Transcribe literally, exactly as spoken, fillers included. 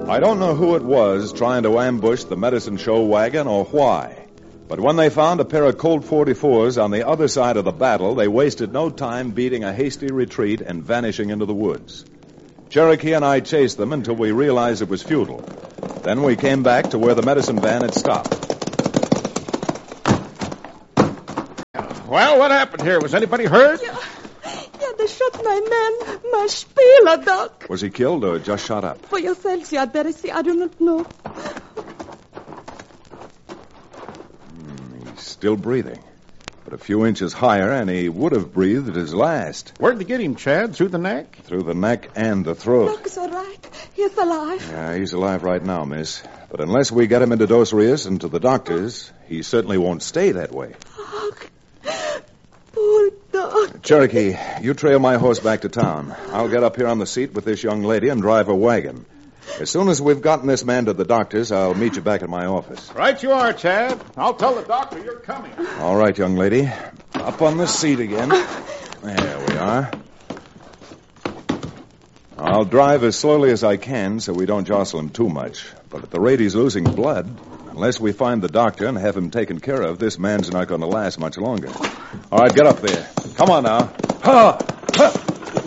I don't know who it was trying to ambush the medicine show wagon or why. But when they found a pair of Colt forty-fours on the other side of the battle, they wasted no time beating a hasty retreat and vanishing into the woods. Cherokee and I chased them until we realized it was futile. Then we came back to where the medicine van had stopped. Well, what happened here? Was anybody hurt? Yeah, yeah they shot my man, my Spieler, Doc. Was he killed or just shot up? For yourself, you had better see. I do not know. Hmm, he's still breathing. But a few inches higher, and he would have breathed his last. Where'd they get him, Chad? Through the neck? Through the neck and the throat. Doc is all right. He's alive. Yeah, he's alive right now, miss. But unless we get him into Dos Rios and to the doctors, he certainly won't stay that way. Doc. Poor Doc. Cherokee, you trail my horse back to town. I'll get up here on the seat with this young lady and drive a wagon. As soon as we've gotten this man to the doctor's, I'll meet you back at my office. Right you are, Chad. I'll tell the doctor you're coming. All right, young lady. Up on the seat again. There we are. I'll drive as slowly as I can so we don't jostle him too much. But at the rate he's losing blood, unless we find the doctor and have him taken care of, this man's not going to last much longer. All right, get up there. Come on now. Ha! Ha!